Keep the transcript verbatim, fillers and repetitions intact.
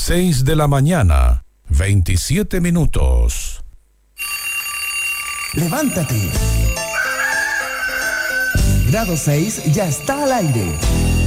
seis de la mañana, veintisiete minutos. Levántate. Grado seis ya está al aire.